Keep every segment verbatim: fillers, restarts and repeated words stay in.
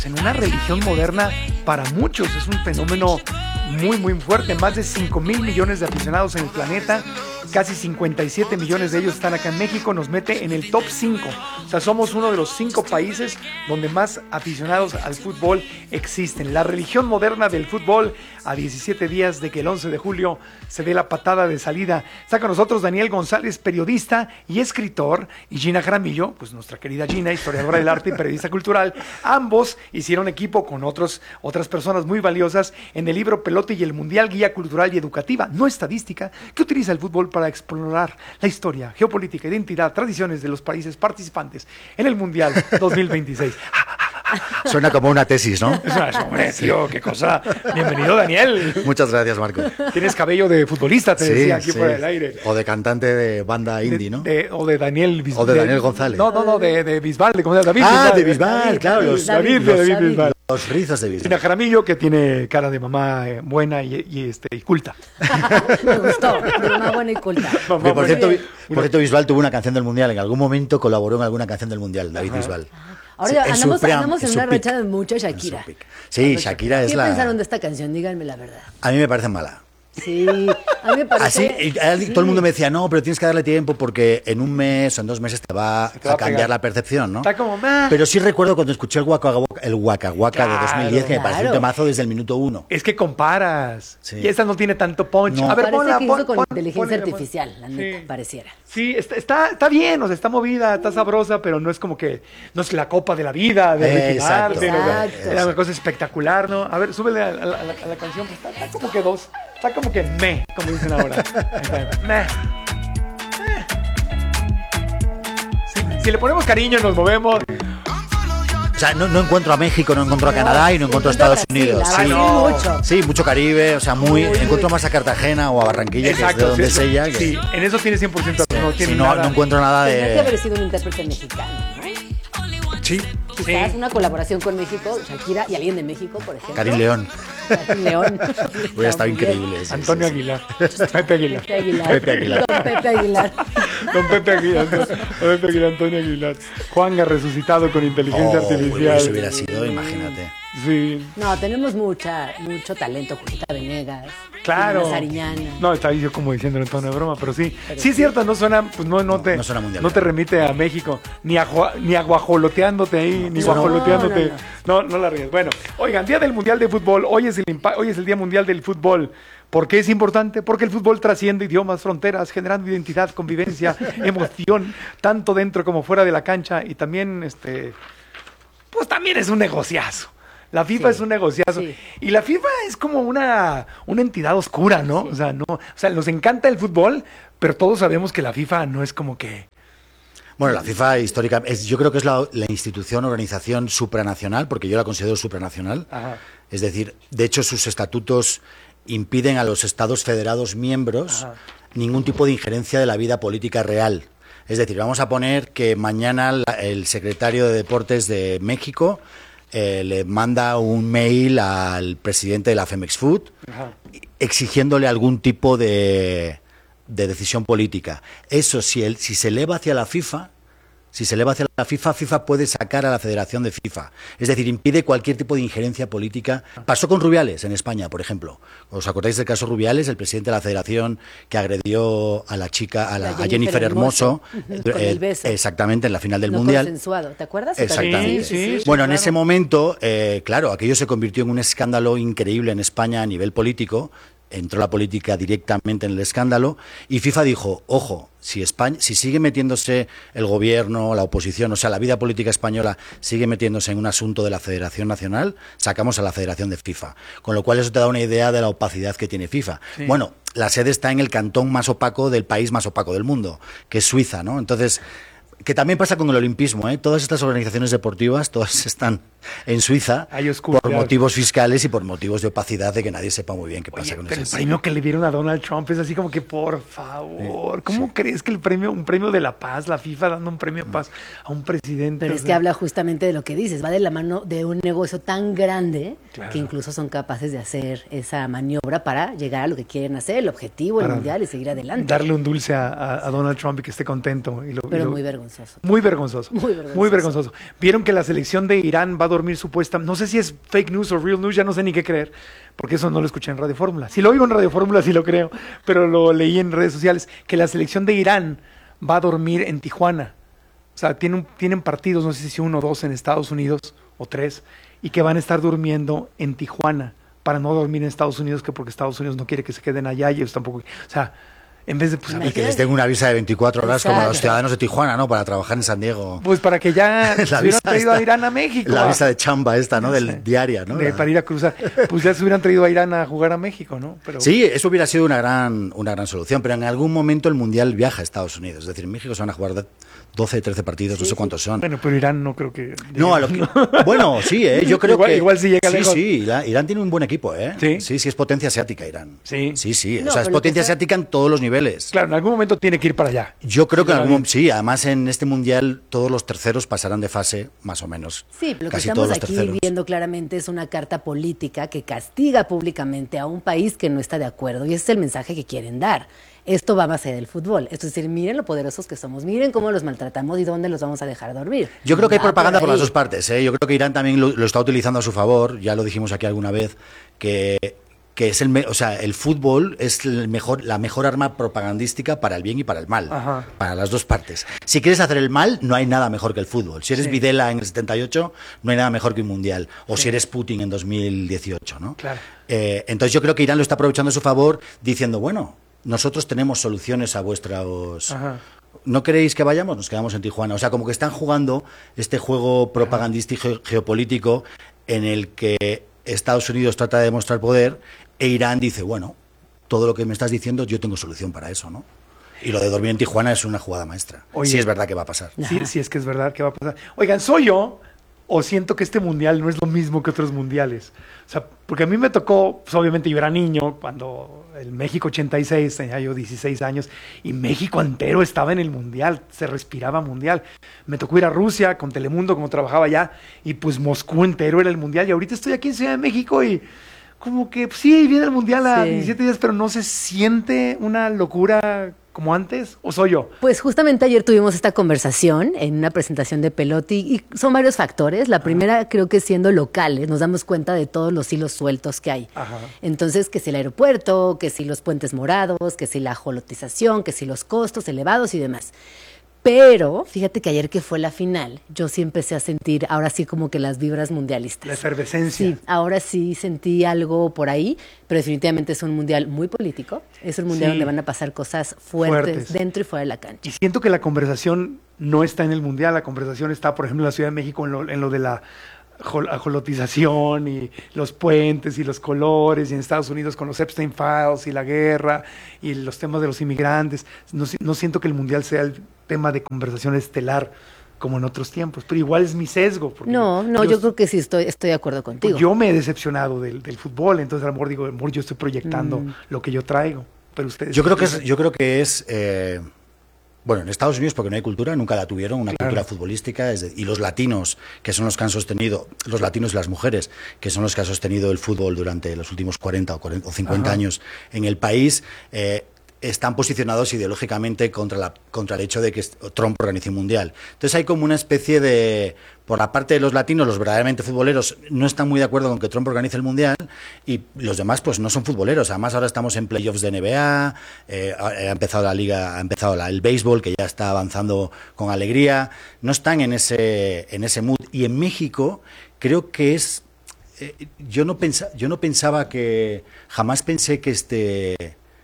en una religión moderna para muchos. Es un fenómeno muy, muy fuerte. Más de cinco mil millones de aficionados en el planeta. Casi cincuenta y siete millones de ellos están acá en México. Nos mete en el top cinco. O sea, somos uno de los cinco países donde más aficionados al fútbol existen. La religión moderna del fútbol, a diecisiete días de que el once de julio se dé la patada de salida. Está con nosotros Daniel González, periodista y escritor, y Gina Jaramillo, pues nuestra querida Gina, historiadora del arte y periodista cultural. Ambos hicieron equipo con otros, otras personas muy valiosas en el libro Pelote y el Mundial, guía cultural y educativa, no estadística, que utiliza el fútbol para explorar la historia, geopolítica, identidad, tradiciones de los países participantes en el Mundial dos mil veintiséis. Suena como una tesis, ¿no? Es hombre, tío, qué cosa. Bienvenido, Daniel. Muchas gracias, Marco. Tienes cabello de futbolista, te sí, decía aquí sí. por el aire. O de cantante de banda indie, ¿no? De, de, o de Daniel Bisbal. O de Daniel González. No, no, no, de, de Bisbal. De, de David ah, Bisbal. de Bisbal, David, claro. Los, David, los, David, David Bisbal. Los rizos de Bisbal. Gina Jaramillo, que tiene cara de mamá eh, buena y, y, este, y culta. Me gustó, de mamá buena y culta. Mamá, por, buena. cierto, por cierto, Bisbal tuvo una canción del Mundial. En algún momento colaboró en alguna canción del Mundial, David Ajá. Bisbal. Ahora ya, sí, andamos, en andamos en, en una pick. racha de mucho Shakira. Sí, Shakira es ¿Qué la... ¿Qué pensaron de esta canción? Díganme la verdad. A mí me parece mala. Sí, a mí me parece... Así, y, sí. Todo el mundo me decía, no, pero tienes que darle tiempo porque en un mes o en dos meses te va, te va a cambiar la percepción, ¿no? Está como... Meh. Pero sí recuerdo cuando escuché el Waka Waka, el Waka Waka claro, de dos mil diez, que me pareció un temazo desde el minuto uno. Es que comparas. Sí. Y esta no tiene tanto punch. No. A ver, Parece ponla, que pon, hizo con pon, inteligencia pon, artificial, la neta, sí. pareciera. Sí, está, está, está bien, o sea, está movida, está sabrosa, pero no es como que, no es la copa de la vida, de eh, exacto, Martin, exacto. Era una cosa espectacular, ¿no? A ver, súbele a, a, a, la, a la canción, pues está, está como que dos, está como que me, como dicen ahora. me. Si, si le ponemos cariño, nos movemos. O sea, no, no encuentro a México, no encuentro a Canadá y no encuentro a Estados Unidos. Sí, no. mucho. sí, mucho Caribe, o sea, muy, muy encuentro muy. más a Cartagena o a Barranquilla, exacto, que es de donde sí, es ella. Que... Sí, en eso tiene cien por ciento. No, tiene sí, no, nada. no encuentro nada de... Tendría que haber sido un intérprete mexicano, ¿no? Sí. Quizás sí. una colaboración con México, Shakira y alguien de México, por ejemplo. Karim León. Karim León. Hubiera estado increíble. Sí, Antonio sí, Aguilar. Sí. Pepe Aguilar. Pepe Aguilar. Pepe Aguilar. Don Pepe Aguilar. Don Pepe Aguilar. Don Pepe Aguilar, Antonio Aguilar. Juanga resucitado con inteligencia oh, artificial. Eso hubiera sido, imagínate. Sí. No, tenemos mucha, mucho talento, Julieta Venegas. Claro. Sariñana. No, está ahí yo como diciéndolo en tono de broma, pero sí. Pero sí es cierto, no suena, pues no, no te, no, suena mundial, no te remite a México, ni a ni a guajoloteándote ahí, ni no, guajoloteándote. No, no, no, no la ríes. Bueno, oigan, Día del Mundial de Fútbol, hoy es el hoy es el Día Mundial del Fútbol. ¿Por qué es importante? Porque el fútbol trasciende idiomas, fronteras, generando identidad, convivencia, emoción, tanto dentro como fuera de la cancha, y también este pues también es un negociazo. La FIFA sí, es un negociazo. Sí. Y la FIFA es como una, una entidad oscura, ¿no? Sí. O sea, no, o sea, nos encanta el fútbol, pero todos sabemos que la FIFA no es como que... Bueno, la FIFA histórica, es, yo creo que es la, la institución, organización supranacional, porque yo la considero supranacional. Ajá. Es decir, de hecho sus estatutos impiden a los estados federados miembros Ajá. ningún tipo de injerencia de la vida política real. Es decir, vamos a poner que mañana la, el secretario de Deportes de México... Eh, le manda un mail al presidente de la Femex Food Ajá. exigiéndole algún tipo de, de decisión política. Eso, si, el, si se eleva hacia la FIFA, si se eleva hacia la FIFA, FIFA puede sacar a la Federación de FIFA. Es decir, impide cualquier tipo de injerencia política. Pasó con Rubiales en España, por ejemplo. ¿Os acordáis del caso Rubiales, el presidente de la Federación que agredió a la chica, a, la, la Jennifer, a Jennifer Hermoso? Hermoso con el beso. Exactamente, en la final del no Mundial. Consensuado. ¿Te acuerdas? Exactamente. Sí, sí, sí, bueno, claro. en ese momento, eh, claro, aquello se convirtió en un escándalo increíble en España a nivel político. Entró la política directamente en el escándalo y FIFA dijo, ojo, si España, si sigue metiéndose el gobierno, la oposición, o sea, la vida política española sigue metiéndose en un asunto de la Federación Nacional, sacamos a la Federación de FIFA. Con lo cual eso te da una idea de la opacidad que tiene FIFA. Sí. Bueno, la sede está en el cantón más opaco del país más opaco del mundo, que es Suiza, ¿no? Entonces... Que también pasa con el olimpismo, ¿eh? Todas estas organizaciones deportivas, todas están en Suiza por motivos fiscales y por motivos de opacidad de que nadie sepa muy bien qué pasa. Oye, con pero eso. El premio que le dieron a Donald Trump es así como que, por favor, sí, ¿cómo sí. crees que el premio, un premio de la paz, la FIFA dando un premio de paz a un presidente? Pero es que habla justamente de lo que dices, va de la mano de un negocio tan grande claro. que incluso son capaces de hacer esa maniobra para llegar a lo que quieren hacer, el objetivo, para el mundial y seguir adelante. Darle un dulce a, a, a Donald Trump y que esté contento. Y lo, pero y lo, muy vergonzoso. Muy vergonzoso. Muy vergonzoso. Muy vergonzoso. ¿Vieron que la selección de Irán va dormir supuesta, no sé si es fake news o real news, ya no sé ni qué creer, porque eso no lo escuché en Radio Fórmula. Si lo oigo en Radio Fórmula sí lo creo, pero lo leí en redes sociales, que la selección de Irán va a dormir en Tijuana. O sea, tienen, tienen partidos, no sé si uno o dos en Estados Unidos o tres, y que van a estar durmiendo en Tijuana para no dormir en Estados Unidos, que porque Estados Unidos no quiere que se queden allá y ellos tampoco. O sea, en vez de... Pues, y que les den una visa de veinticuatro horas como a los ciudadanos de Tijuana, ¿no? Para trabajar en San Diego. Pues para que ya se hubieran traído esta, a Irán a México. La visa de chamba esta, ¿no? Del sí. diaria, ¿no? De, la... Para ir a cruzar. Pues ya se hubieran traído a Irán a jugar a México, ¿no? Pero... Sí, eso hubiera sido una gran, una gran solución, pero en algún momento el Mundial viaja a Estados Unidos. Es decir, en México se van a jugar doce, trece partidos, sí, no sé cuántos son. Bueno, pero Irán no creo que... No, a lo que... Bueno, sí, ¿eh? Yo creo igual, que... Igual sí llega sí, lejos. Sí, Irán, Irán tiene un buen equipo, ¿eh? Sí. Sí, sí, es potencia asiática Irán. Sí. Sí, sí, no, o sea, es potencia sea... asiática en todos los niveles. Claro, en algún momento tiene que ir para allá. Yo creo sí, que en algún momento, sí, además en este Mundial todos los terceros pasarán de fase, más o menos. Sí, pero lo que Casi estamos todos los aquí terceros. viendo claramente es una carta política que castiga públicamente a un país que no está de acuerdo, y ese es el mensaje que quieren dar. Esto va más allá del fútbol. Es decir, miren lo poderosos que somos, miren cómo los maltratamos y dónde los vamos a dejar dormir. Yo creo que hay Va propaganda por, por las dos partes, ¿eh? Yo creo que Irán también lo, lo está utilizando a su favor, ya lo dijimos aquí alguna vez, que, que es el, me, o sea, el fútbol es el mejor, la mejor arma propagandística para el bien y para el mal, Ajá. para las dos partes. Si quieres hacer el mal, no hay nada mejor que el fútbol. Si eres sí. Videla en el setenta y ocho, no hay nada mejor que un mundial. O sí. si eres Putin en dos mil dieciocho, ¿no? Claro. Eh, entonces yo creo que Irán lo está aprovechando a su favor, diciendo, bueno, nosotros tenemos soluciones a vuestros... Ajá. ¿No queréis que vayamos? Nos quedamos en Tijuana. O sea, como que están jugando este juego propagandístico y geopolítico en el que Estados Unidos trata de demostrar poder e Irán dice, bueno, todo lo que me estás diciendo yo tengo solución para eso, ¿no? Y lo de dormir en Tijuana es una jugada maestra. Oye, sí es verdad que va a pasar. Sí, sí es que es verdad que va a pasar. Oigan, ¿soy yo o siento que este mundial no es lo mismo que otros mundiales? O sea, porque a mí me tocó, pues obviamente yo era niño cuando el México ochenta y seis, tenía yo dieciséis años, y México entero estaba en el mundial, se respiraba mundial. Me tocó ir a Rusia con Telemundo, como trabajaba allá, y pues Moscú entero era el mundial, y ahorita estoy aquí en Ciudad de México y como que pues, sí, viene el mundial a sí. diecisiete días, pero no se siente una locura como antes, ¿o soy yo? Pues justamente ayer tuvimos esta conversación en una presentación de Pelotti y son varios factores. La primera, Ajá. creo que siendo locales, nos damos cuenta de todos los hilos sueltos que hay. Ajá. Entonces, que si el aeropuerto, que si los puentes morados, que si la ajolotización, que si los costos elevados y demás. Pero, fíjate que ayer que fue la final, yo sí empecé a sentir, ahora sí como que las vibras mundialistas. La efervescencia. Sí, ahora sí sentí algo por ahí, pero definitivamente es un mundial muy político. Es un mundial sí. donde van a pasar cosas fuertes, fuertes dentro y fuera de la cancha. Y siento que la conversación no está en el mundial, la conversación está, por ejemplo, en la Ciudad de México en lo, en lo de la ajolotización y los puentes y los colores, y en Estados Unidos con los Epstein Files y la guerra y los temas de los inmigrantes. No, no siento que el mundial sea el tema de conversación estelar como en otros tiempos, pero igual es mi sesgo. No, no, yo, yo creo que sí estoy, estoy de acuerdo contigo. Yo me he decepcionado del, del fútbol, entonces a lo mejor digo, a lo mejor yo estoy proyectando mm. lo que yo traigo, pero ustedes... Yo creo que es... Yo creo que es eh... Bueno, en Estados Unidos, porque no hay cultura, nunca la tuvieron, una claro. cultura futbolística, es de, y los latinos, que son los que han sostenido, los latinos y las mujeres, que son los que han sostenido el fútbol durante los últimos cuarenta o, cuarenta, o cincuenta Ajá. años en el país, eh, están posicionados ideológicamente contra, la, contra el hecho de que Trump organice un mundial. Entonces hay como una especie de... Por la parte de los latinos, los verdaderamente futboleros no están muy de acuerdo con que Trump organice el mundial y los demás pues no son futboleros. Además ahora estamos en playoffs de N B A, eh, ha empezado la liga, ha empezado la, el béisbol que ya está avanzando con alegría. No están en ese, en ese mood. Y en México creo que es... Eh, yo, no pensa, yo no pensaba que... Jamás pensé que este...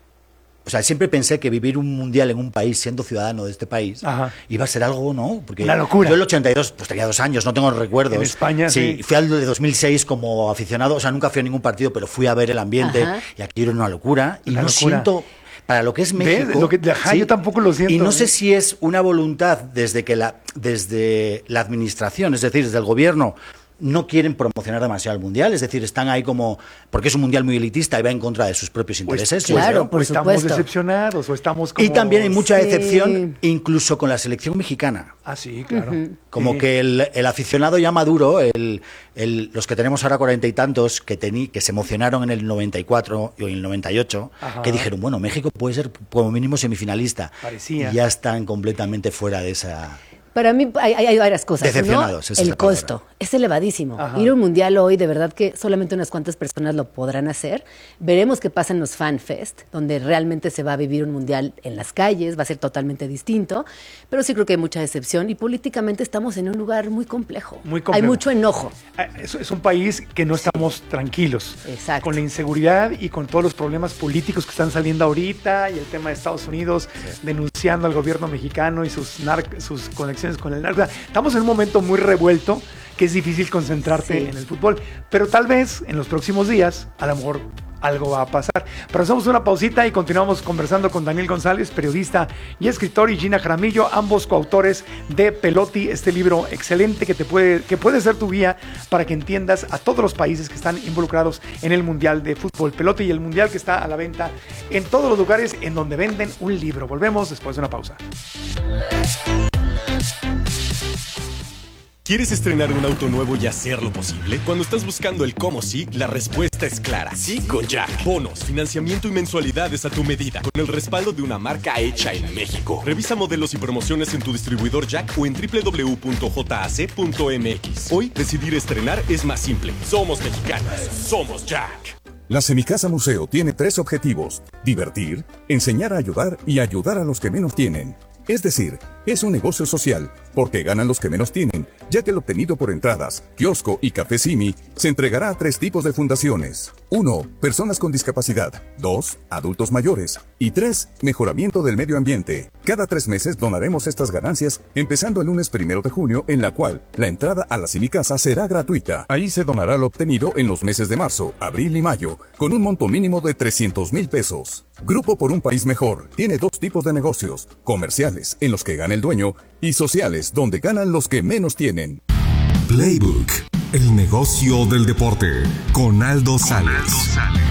O sea, siempre pensé que vivir un mundial en un país, siendo ciudadano de este país, Ajá. iba a ser algo, ¿no? Porque una locura. Yo en el ochenta y dos, pues tenía dos años, no tengo recuerdos. En España, sí. sí. Fui al de dos mil seis como aficionado, o sea, nunca fui a ningún partido, pero fui a ver el ambiente Ajá. y aquí era una locura. Y una no locura. siento... Para lo que es México... Lo que, ajá, ¿sí? Yo tampoco lo siento. Y no sé si es una voluntad desde, que la, desde la administración, es decir, desde el gobierno... no quieren promocionar demasiado el mundial, es decir, están ahí como porque es un mundial muy elitista y va en contra de sus propios intereses. Pues, claro, pues, por pues estamos decepcionados o estamos como... Y también hay mucha sí. decepción incluso con la selección mexicana. Ah, sí, claro. Uh-huh. Como sí. que el, el aficionado ya maduro, el, el, los que tenemos ahora cuarenta y tantos, que, tení, que se emocionaron en el noventa y cuatro y en el noventa y ocho, Ajá. que dijeron, bueno, México puede ser como mínimo semifinalista. Parecía. Y ya están completamente fuera de esa... Para mí hay, hay varias cosas. Decepcionados. ¿No? El costo. es elevadísimo. Ajá. Ir a un mundial hoy, de verdad que solamente unas cuantas personas lo podrán hacer. Veremos qué pasa en los Fan Fest, donde realmente se va a vivir un mundial en las calles, va a ser totalmente distinto, pero sí creo que hay mucha decepción y políticamente estamos en un lugar muy complejo. Muy complejo. Hay mucho enojo. Es, es un país que no estamos tranquilos. Exacto. Con la inseguridad y con todos los problemas políticos que están saliendo ahorita y el tema de Estados Unidos sí. denunciando al gobierno mexicano y sus, nar- sus conexiones con el narco. Estamos en un momento muy revuelto que es difícil concentrarte sí. en el fútbol, pero tal vez en los próximos días a lo mejor algo va a pasar. Pero hacemos una pausita y continuamos conversando con Daniel González, periodista y escritor, y Gina Jaramillo, ambos coautores de Pelotti, este libro excelente que te puede, que puede ser tu guía para que entiendas a todos los países que están involucrados en el Mundial de Fútbol. Pelotti y el Mundial, que está a la venta en todos los lugares en donde venden un libro. Volvemos después de una pausa. ¿Quieres estrenar un auto nuevo y hacerlo posible? Cuando estás buscando el cómo sí, la respuesta es clara. Sí con Jack. Bonos, financiamiento y mensualidades a tu medida, con el respaldo de una marca hecha en México. Revisa modelos y promociones en tu distribuidor Jack o en doble u doble u doble u punto j a c punto m x. Hoy, decidir estrenar es más simple. Somos mexicanos. Somos Jack. La Semicasa Museo tiene tres objetivos: divertir, enseñar a ayudar y ayudar a los que menos tienen. Es decir, es un negocio social, porque ganan los que menos tienen, ya que el obtenido por entradas, kiosco y café Simi se entregará a tres tipos de fundaciones. uno. Personas con discapacidad. dos. Adultos mayores. Y tres. Mejoramiento del medio ambiente. Cada tres meses donaremos estas ganancias, empezando el lunes primero de junio, en la cual la entrada a la Semicasa será gratuita. Ahí se donará lo obtenido en los meses de marzo, abril y mayo, con un monto mínimo de trescientos mil pesos. Grupo por un País Mejor tiene dos tipos de negocios: comerciales, en los que gana el dueño, y sociales, donde ganan los que menos tienen. Playbook, el negocio del deporte, con Aldo Sales.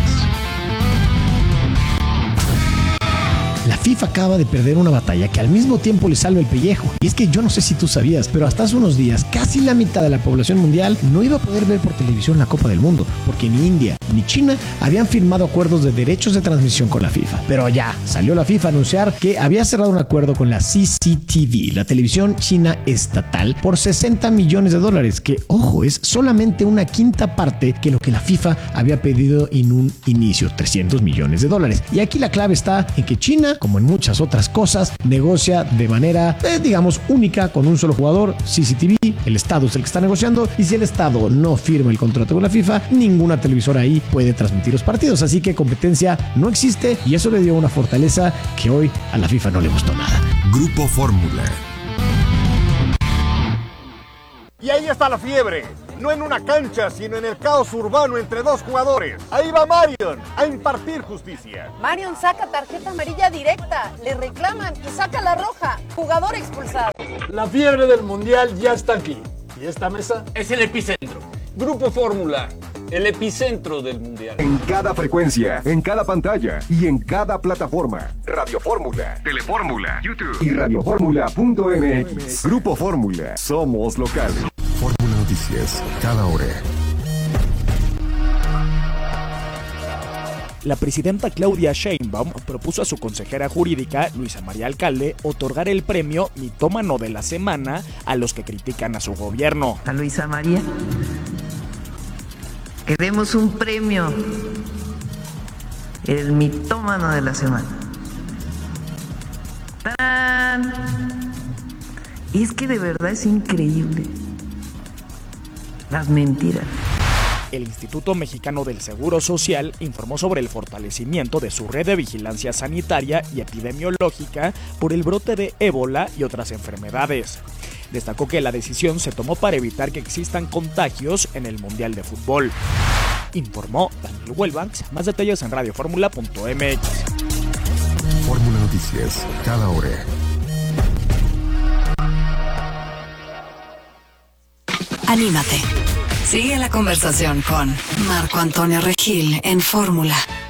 La FIFA acaba de perder una batalla que al mismo tiempo le salva el pellejo. Y es que yo no sé si tú sabías, pero hasta hace unos días casi la mitad de la población mundial no iba a poder ver por televisión la Copa del Mundo, porque ni India ni China habían firmado acuerdos de derechos de transmisión con la FIFA. Pero ya salió la FIFA a anunciar que había cerrado un acuerdo con la C C T V, la televisión china estatal, por sesenta millones de dólares, que, ojo, es solamente una quinta parte que lo que la FIFA había pedido en un inicio, trescientos millones de dólares. Y aquí la clave está en que China, como en muchas otras cosas, negocia de manera, eh, digamos, única con un solo jugador, C C T V. El Estado es el que está negociando, y si el Estado no firma el contrato con la FIFA, ninguna televisora ahí puede transmitir los partidos. Así que competencia no existe, y eso le dio una fortaleza que hoy a la FIFA no le gustó nada. Grupo Fórmula. Y ahí está la fiebre. No en una cancha, sino en el caos urbano entre dos jugadores. Ahí va Marion a impartir justicia. Marion saca tarjeta amarilla directa, le reclaman y saca la roja. Jugador expulsado. La fiebre del mundial ya está aquí. ¿Y esta mesa? Es el epicentro. Grupo Fórmula, el epicentro del mundial. En cada frecuencia, en cada pantalla y en cada plataforma. Radio Fórmula, Telefórmula, YouTube y radioformula punto m x. Grupo Fórmula, somos locales. Fórmula Noticias, cada hora. La presidenta Claudia Sheinbaum propuso a su consejera jurídica, Luisa María Alcalde, otorgar el premio Mitómano de la Semana a los que critican a su gobierno. A Luisa María, que demos un premio, el Mitómano de la Semana. ¡Tarán! Y es que de verdad es increíble las mentiras. El Instituto Mexicano del Seguro Social informó sobre el fortalecimiento de su red de vigilancia sanitaria y epidemiológica por el brote de ébola y otras enfermedades. Destacó que la decisión se tomó para evitar que existan contagios en el Mundial de Fútbol. Informó Daniel Huelbanks. Más detalles en radioformula punto m x. Fórmula Noticias, cada hora. Anímate. Sigue la conversación con Marco Antonio Regil en Fórmula.